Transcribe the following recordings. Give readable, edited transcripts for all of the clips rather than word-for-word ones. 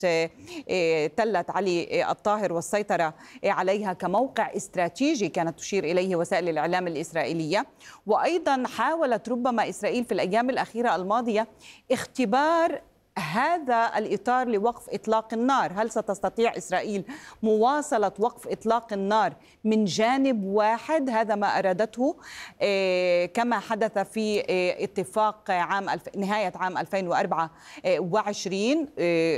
تلة علي الطاهر والسيطرة عليها كموقع استراتيجي كانت تشير إليه وسائل الإعلام الإسرائيلية. وأيضا حاولت ربما إسرائيل في الأيام الأخيرة الماضية اختبار هذا الإطار لوقف إطلاق النار. هل ستستطيع إسرائيل مواصلة وقف إطلاق النار من جانب واحد؟ هذا ما أرادته كما حدث في اتفاق نهاية عام 2024.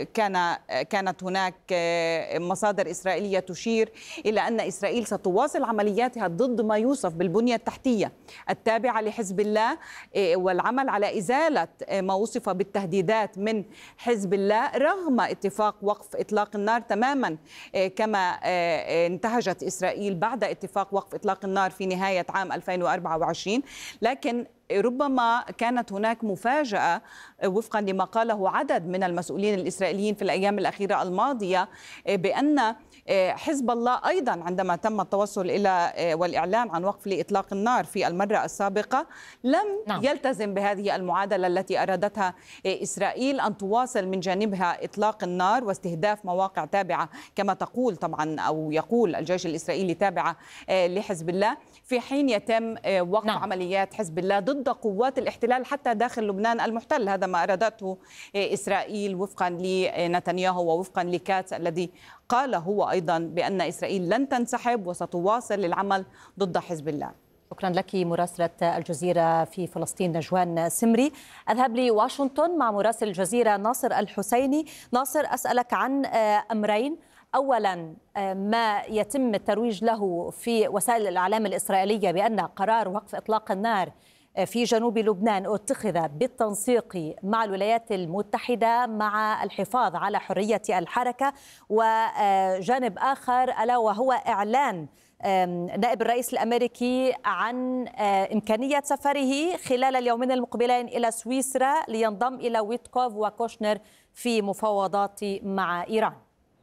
كانت هناك مصادر إسرائيلية تشير إلى أن إسرائيل ستواصل عملياتها ضد ما يوصف بالبنية التحتية التابعة لحزب الله، والعمل على إزالة ما وصف بالتهديدات من حزب الله رغم اتفاق وقف إطلاق النار تماما كما انتهجت إسرائيل بعد اتفاق وقف إطلاق النار في نهاية عام 2024. لكن ربما كانت هناك مفاجأة وفقا لما قاله عدد من المسؤولين الإسرائيليين في الأيام الأخيرة الماضية بأن حزب الله أيضا عندما تم التوصل إلى والإعلان عن وقف لإطلاق النار في المرة السابقة لم يلتزم بهذه المعادلة التي أرادتها إسرائيل أن تواصل من جانبها إطلاق النار واستهداف مواقع تابعة كما تقول طبعا أو يقول الجيش الإسرائيلي تابعة لحزب الله، في حين يتم وقف عمليات حزب الله ضد قوات الاحتلال حتى داخل لبنان المحتل. هذا ما أرادته إسرائيل وفقا لنتنياهو ووفقا لكاتس الذي قال هو أيضا بأن إسرائيل لن تنسحب وستواصل العمل ضد حزب الله. شكرا لك مراسلة الجزيرة في فلسطين نجوان سمري. أذهب لواشنطن مع مراسل الجزيرة ناصر الحسيني. ناصر، أسألك عن أمرين. أولا، ما يتم الترويج له في وسائل الإعلام الإسرائيلية بأن قرار وقف إطلاق النار في جنوب لبنان اتخذ بالتنسيق مع الولايات المتحدة مع الحفاظ على حرية الحركة، وجانب آخر ألا وهو إعلان نائب الرئيس الأمريكي عن إمكانية سفره خلال اليومين المقبلين إلى سويسرا لينضم إلى ويتكوف وكوشنر في مفاوضات مع إيران.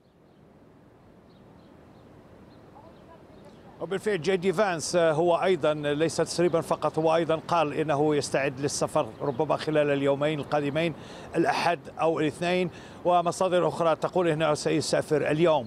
وبالفعل جي دي فانس هو أيضا ليس تسريبا فقط، هو أيضا قال إنه يستعد للسفر ربما خلال اليومين القادمين الأحد أو الاثنين، ومصادر أخرى تقول إنه سيسافر اليوم،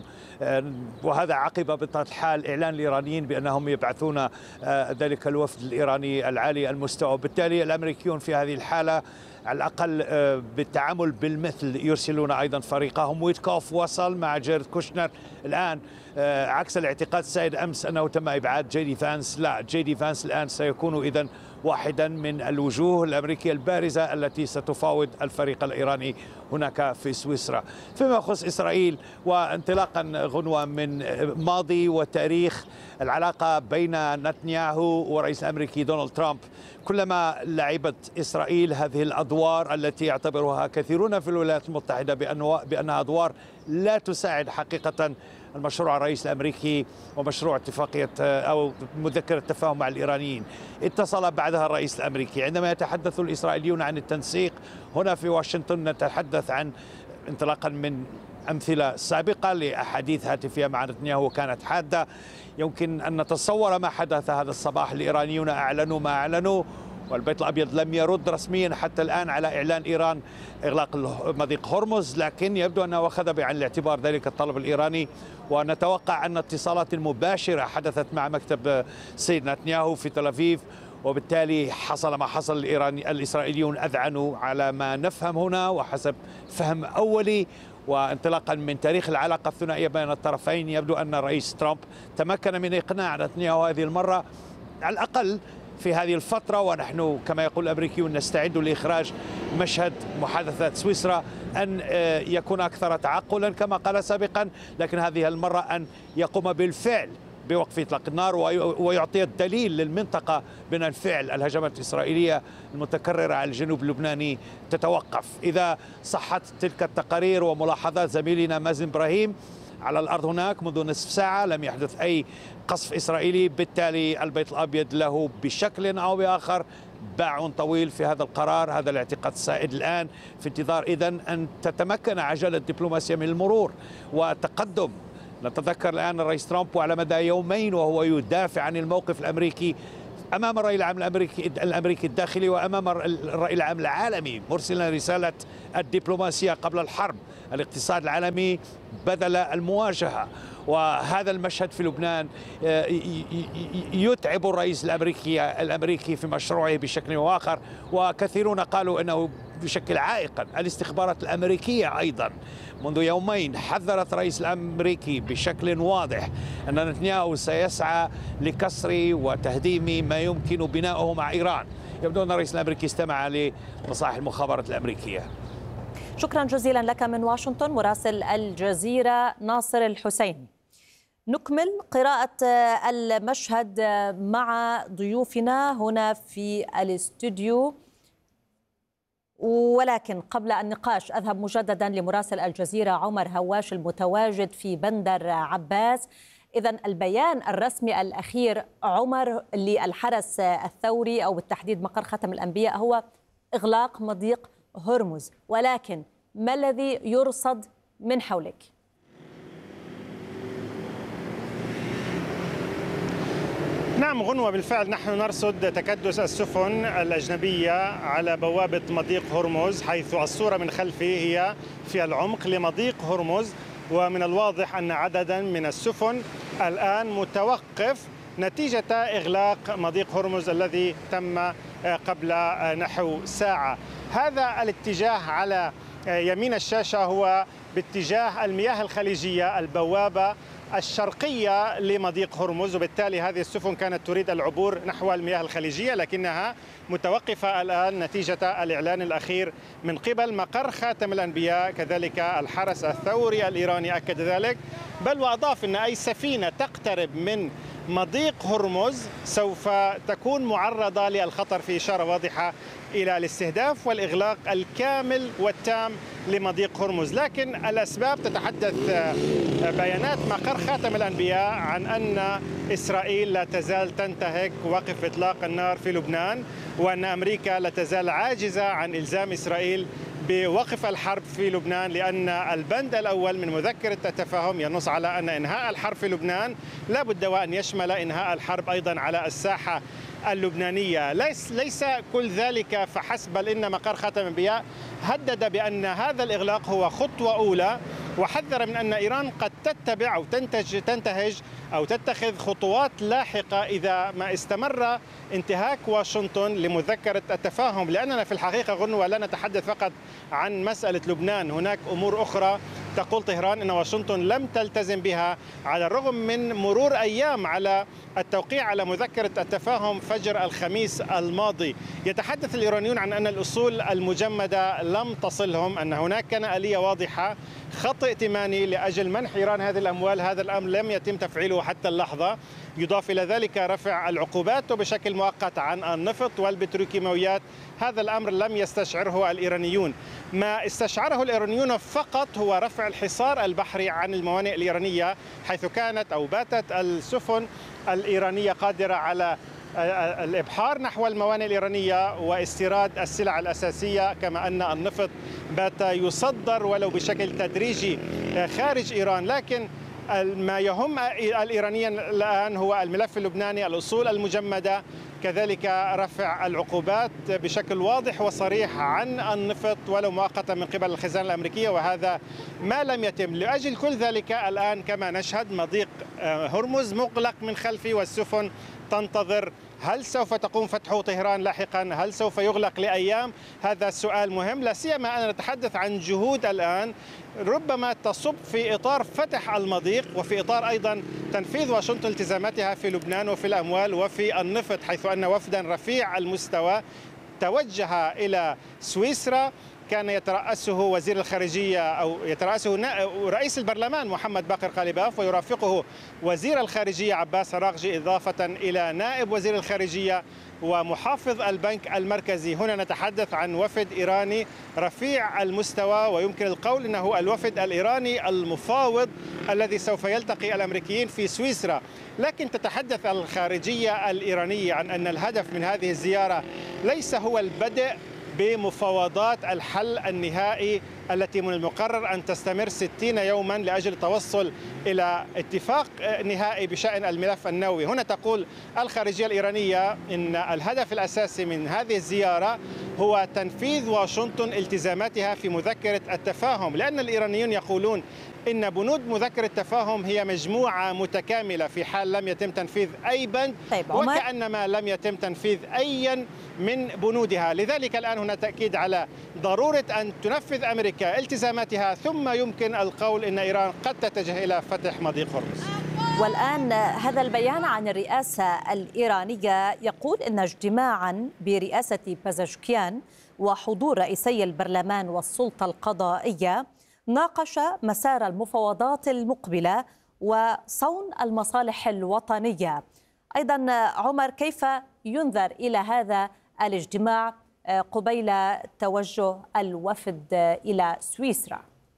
وهذا عقب بطبيعة الحال إعلان الإيرانيين بأنهم يبعثون ذلك الوفد الإيراني العالي المستوى. بالتالي الأمريكيون في هذه الحالة على الأقل بالتعامل بالمثل يرسلون أيضا فريقهم. ويتكوف وصل مع جيرد كوشنر الآن، عكس الاعتقاد السائد أمس أنه تم إبعاد جي دي فانس. لا، جي دي فانس الآن سيكون إذن واحدا من الوجوه الأمريكية البارزة التي ستفاوض الفريق الإيراني هناك في سويسرا. فيما يخص إسرائيل، وانطلاقا غنوة من ماضي وتاريخ العلاقة بين نتنياهو والرئيس الأمريكي دونالد ترامب، كلما لعبت إسرائيل هذه الأدوار التي يعتبرها كثيرون في الولايات المتحدة بأنها أدوار لا تساعد حقيقة المشروع الرئيس الأمريكي ومشروع اتفاقية أو مذكرة التفاهم مع الإيرانيين. اتصل بعدها الرئيس الأمريكي. عندما يتحدث الإسرائيليون عن التنسيق هنا في واشنطن نتحدث عن انطلاقا من أمثلة سابقة لأحاديث هاتفية مع نتنياهو كانت حادة. يمكن أن نتصور ما حدث هذا الصباح. الإيرانيون أعلنوا ما أعلنوا، والبيت الأبيض لم يرد رسميا حتى الآن على إعلان إيران إغلاق مضيق هرمز، لكن يبدو أنه أخذ بعين الاعتبار ذلك الطلب الإيراني. ونتوقع أن اتصالات مباشرة حدثت مع مكتب السيد نتنياهو في تل أبيب، وبالتالي حصل ما حصل. الإسرائيليون أذعنوا على ما نفهم هنا وحسب فهم أولي. وانطلاقا من تاريخ العلاقة الثنائية بين الطرفين يبدو أن الرئيس ترامب تمكن من إقناع نتنياهو هذه المرة على الأقل في هذه الفترة، ونحن كما يقول الأمريكيون نستعد لإخراج مشهد محادثات سويسرا أن يكون أكثر تعقلا كما قال سابقا، لكن هذه المرة أن يقوم بالفعل بوقف إطلاق النار ويعطي الدليل للمنطقة بأن الفعل الهجمات الإسرائيلية المتكررة على الجنوب اللبناني تتوقف. إذا صحت تلك التقارير وملاحظات زميلنا مازن إبراهيم على الأرض هناك منذ نصف ساعة لم يحدث أي قصف إسرائيلي، بالتالي البيت الأبيض له بشكل أو بآخر باع طويل في هذا القرار. هذا الاعتقاد السائد الآن في انتظار إذن أن تتمكن عجلة الدبلوماسية من المرور والتقدم. نتذكر الآن الرئيس ترامب وعلى مدى يومين وهو يدافع عن الموقف الأمريكي أمام الرأي العام الأمريكي الداخلي وأمام الرأي العام العالمي، مرسلا رسالة الدبلوماسية قبل الحرب الاقتصاد العالمي بذل المواجهة. وهذا المشهد في لبنان يتعب الرئيس الأمريكي في مشروعه بشكل أو آخر، وكثيرون قالوا أنه بشكل عائقا. الاستخبارات الأمريكية أيضا منذ يومين حذرت الرئيس الأمريكي بشكل واضح أن نتنياهو سيسعى لكسر وتهديم ما يمكن بناؤه مع إيران. يبدو أن الرئيس الأمريكي استمع لنصائح المخابرات الأمريكية. شكرا جزيلا لك من واشنطن مراسل الجزيرة ناصر الحسيني. نكمل قراءة المشهد مع ضيوفنا هنا في الاستوديو، ولكن قبل النقاش أذهب مجددا لمراسل الجزيرة عمر هواش المتواجد في بندر عباس. إذن البيان الرسمي الأخير عمر للحرس الثوري أو بالتحديد مقر ختم الأنبياء هو إغلاق مضيق هرمز، ولكن ما الذي يرصد من حولك؟ نعم غنوة، بالفعل نحن نرصد تكدس السفن الأجنبية على بوابة مضيق هرمز، حيث الصورة من خلفه هي في العمق لمضيق هرمز، ومن الواضح أن عددا من السفن الآن متوقف نتيجة إغلاق مضيق هرمز الذي تم قبل نحو ساعة. هذا الاتجاه على يمين الشاشة هو باتجاه المياه الخليجية، البوابة الشرقية لمضيق هرمز، وبالتالي هذه السفن كانت تريد العبور نحو المياه الخليجية، لكنها متوقفة الآن نتيجة الإعلان الأخير من قبل مقر خاتم الأنبياء. كذلك الحرس الثوري الإيراني أكد ذلك، بل وأضاف أن أي سفينة تقترب من مضيق هرمز سوف تكون معرضة للخطر، في إشارة واضحة إلى الاستهداف والإغلاق الكامل والتام لمضيق هرمز. لكن الأسباب تتحدث بيانات مقر خاتم الأنبياء عن أن إسرائيل لا تزال تنتهك وقف إطلاق النار في لبنان، وأن أمريكا لا تزال عاجزة عن إلزام إسرائيل بوقف الحرب في لبنان، لأن البند الأول من مذكرة التفاهم ينص على أن إنهاء الحرب في لبنان لا بد وأن يشمل إنهاء الحرب أيضا على الساحة اللبنانية. ليس كل ذلك فحسب، بل إن مقر خاتم الأنبياء هدد بأن هذا الإغلاق هو خطوة أولى، وحذر من أن إيران قد تتبع أو تنتهج أو تتخذ خطوات لاحقة إذا ما استمر انتهاك واشنطن لمذكرة التفاهم. لأننا في الحقيقة غنوة لا نتحدث فقط عن مسألة لبنان، هناك أمور أخرى تقول طهران أن واشنطن لم تلتزم بها على الرغم من مرور أيام على التوقيع على مذكرة التفاهم فجر الخميس الماضي. يتحدث الإيرانيون عن أن الأصول المجمدة لم تصلهم، أن هناك كان آلية واضحة، خط ائتماني لأجل منح إيران هذه الأموال، هذا الأمر لم يتم تفعيله حتى اللحظة. يضاف إلى ذلك رفع العقوبات وبشكل مؤقت عن النفط والبتروكيماويات، هذا الأمر لم يستشعره الإيرانيون. ما استشعره الإيرانيون فقط هو رفع الحصار البحري عن الموانئ الإيرانية، حيث كانت أو باتت السفن الإيرانية قادرة على الإبحار نحو الموانئ الإيرانية واستيراد السلع الأساسية، كما أن النفط بات يصدر ولو بشكل تدريجي خارج إيران. لكن ما يهم الإيرانيين الآن هو الملف اللبناني، الأصول المجمدة، كذلك رفع العقوبات بشكل واضح وصريح عن النفط ولو مؤقتا من قبل الخزانة الأمريكية، وهذا ما لم يتم. لأجل كل ذلك الآن كما نشهد مضيق هرمز مغلق من خلفه والسفن تنتظر. هل سوف تقوم فتحه طهران لاحقا؟ هل سوف يغلق لأيام؟ هذا سؤال مهم، لا سيما أن نتحدث عن جهود الآن ربما تصب في إطار فتح المضيق وفي إطار أيضا تنفيذ واشنطن التزاماتها في لبنان وفي الأموال وفي النفط، حيث أن وفدا رفيع المستوى توجه إلى سويسرا كان يترأسه وزير الخارجية أو يترأسه رئيس البرلمان محمد باقر قالباف، ويرافقه وزير الخارجية عباس عراقجي، إضافة إلى نائب وزير الخارجية ومحافظ البنك المركزي. هنا نتحدث عن وفد إيراني رفيع المستوى، ويمكن القول أنه الوفد الإيراني المفاوض الذي سوف يلتقي الأمريكيين في سويسرا. لكن تتحدث الخارجية الإيرانية عن أن الهدف من هذه الزيارة ليس هو البدء بمفاوضات الحل النهائي التي من المقرر أن تستمر 60 يوما لأجل التوصل إلى اتفاق نهائي بشأن الملف النووي. هنا تقول الخارجية الإيرانية إن الهدف الأساسي من هذه الزيارة هو تنفيذ واشنطن التزاماتها في مذكرة التفاهم، لأن الإيرانيون يقولون إن بنود مذكرة التفاهم هي مجموعة متكاملة في حال لم يتم تنفيذ أي بند، وكأنما لم يتم تنفيذ أي من بنودها. لذلك الآن هنا تأكيد على ضرورة أن تنفذ أمريكا التزاماتها، ثم يمكن القول إن إيران قد تتجه إلى فتح مضيق هرمز. والآن هذا البيان عن الرئاسة الإيرانية يقول إن اجتماعا برئاسة بازشكيان وحضور رئيسي البرلمان والسلطة القضائية ناقش مسار المفاوضات المقبلة وصون المصالح الوطنية. أيضا عمر، كيف ينظر إلى هذا الاجتماع قبيل توجه الوفد إلى سويسرا؟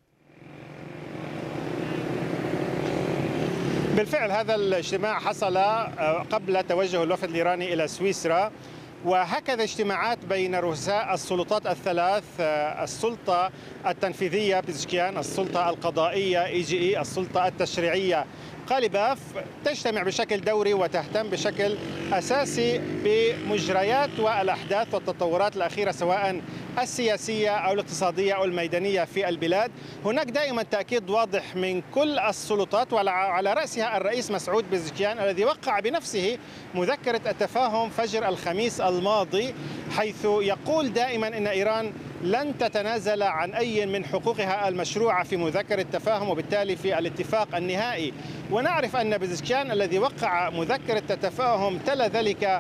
بالفعل هذا الاجتماع حصل قبل توجه الوفد الإيراني إلى سويسرا، وهكذا اجتماعات بين رؤساء السلطات الثلاث، السلطة التنفيذية بزشكيان، السلطة القضائية EGE، السلطة التشريعية قاليباف، تجتمع بشكل دوري وتهتم بشكل أساسي بمجريات والأحداث والتطورات الأخيرة سواء السياسية أو الاقتصادية أو الميدانية في البلاد. هناك دائما تأكيد واضح من كل السلطات، وعلى رأسها الرئيس مسعود بزشكيان الذي وقع بنفسه مذكرة التفاهم فجر الخميس الماضي، حيث يقول دائما أن إيران لن تتنازل عن أي من حقوقها المشروعة في مذكرة التفاهم وبالتالي في الاتفاق النهائي. ونعرف أن بزشكيان الذي وقع مذكرة التفاهم تلا ذلك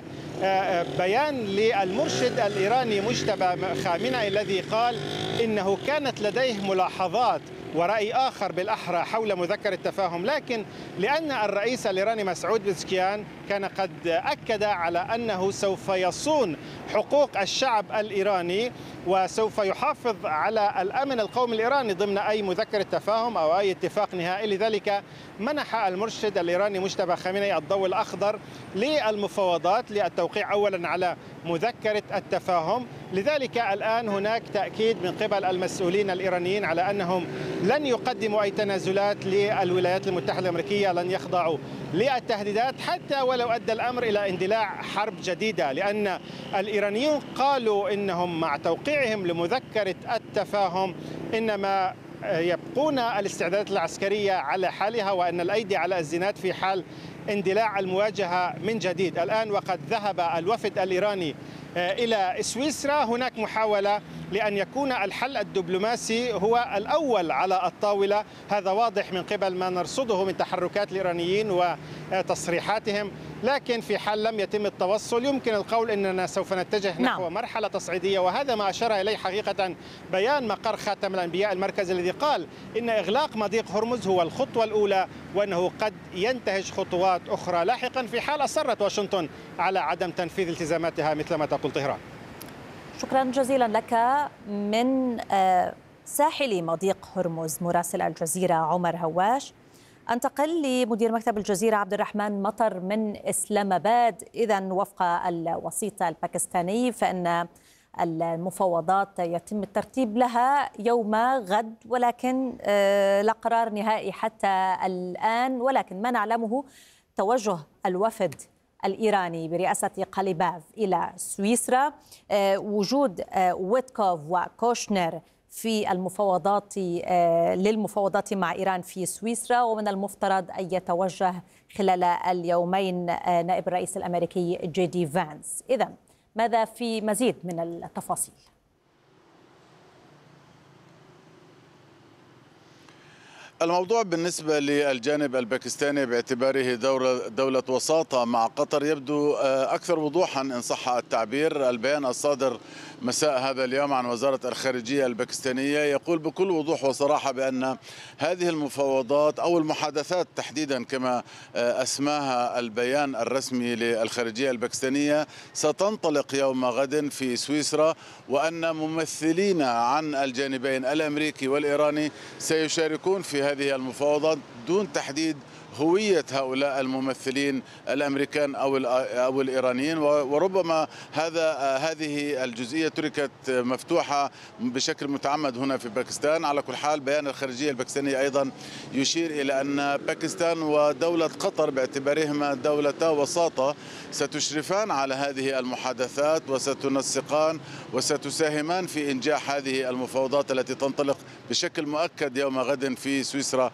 بيان للمرشد الإيراني مجتبى خامنئي الذي قال إنه كانت لديه ملاحظات ورأي آخر بالأحرى حول مذكرة التفاهم، لكن لأن الرئيس الإيراني مسعود بزشكيان كان قد أكد على أنه سوف يصون حقوق الشعب الإيراني وسوف يحافظ على الأمن القومي الإيراني ضمن أي مذكرة تفاهم أو أي اتفاق نهائي، لذلك منح المرشد الإيراني مجتبى خامنئي الضوء الأخضر للمفاوضات للتوقيع أولا على مذكرة التفاهم. لذلك الآن هناك تأكيد من قبل المسؤولين الإيرانيين على أنهم لن يقدموا أي تنازلات للولايات المتحدة الأمريكية، لن يخضعوا للتهديدات حتى ولو أدى الأمر إلى اندلاع حرب جديدة، لأن الإيرانيون قالوا إنهم مع توقيعهم لمذكرة التفاهم إنما يبقون الاستعدادات العسكرية على حالها وأن الأيدي على الزناد في حال اندلاع المواجهة من جديد. الآن وقد ذهب الوفد الإيراني إلى سويسرا، هناك محاولة لأن يكون الحل الدبلوماسي هو الأول على الطاولة، هذا واضح من قبل ما نرصده من تحركات الإيرانيين وتصريحاتهم، لكن في حال لم يتم التوصل يمكن القول أننا سوف نتجه نحو مرحلة تصعيدية، وهذا ما أشار إليه حقيقة بيان مقر خاتم الأنبياء المركزي الذي قال إن إغلاق مضيق هرمز هو الخطوة الأولى وأنه قد ينتهج خطوات أخرى لاحقا في حال أصرت واشنطن على عدم تنفيذ التزاماتها مثل ما تقول طهران. شكرا جزيلا لك من ساحل مضيق هرمز مراسل الجزيرة عمر هواش. انتقل لمدير مكتب الجزيرة عبد الرحمن مطر من إسلام آباد. إذا وفق الوسيط الباكستاني فإن المفاوضات يتم الترتيب لها يوم غد، ولكن لا قرار نهائي حتى الآن، ولكن ما نعلمه توجه الوفد الإيراني برئاسة قاليباف إلى سويسرا، وجود ويتكوف وكوشنر في المفاوضات للمفاوضات مع إيران في سويسرا، ومن المفترض أن يتوجه خلال اليومين نائب الرئيس الأمريكي جي دي فانس. إذن ماذا في مزيد من التفاصيل؟ الموضوع بالنسبة للجانب الباكستاني باعتباره دولة وساطة مع قطر يبدو أكثر وضوحا إن صح التعبير. البيان الصادر مساء هذا اليوم عن وزارة الخارجية الباكستانية يقول بكل وضوح وصراحة بأن هذه المفاوضات أو المحادثات تحديدا كما أسماها البيان الرسمي للخارجية الباكستانية ستنطلق يوم غد في سويسرا، وأن ممثلين عن الجانبين الأمريكي والإيراني سيشاركون في هذه المفاوضات دون تحديد هوية هؤلاء الممثلين الأمريكان أو الإيرانيين، وربما هذه الجزئية تركت مفتوحة بشكل متعمد هنا في باكستان. على كل حال بيان الخارجية الباكستانية أيضا يشير إلى أن باكستان ودولة قطر باعتبارهما دولتا وساطة ستشرفان على هذه المحادثات وستنسقان وستساهمان في إنجاح هذه المفاوضات التي تنطلق بشكل مؤكد يوم غد في سويسرا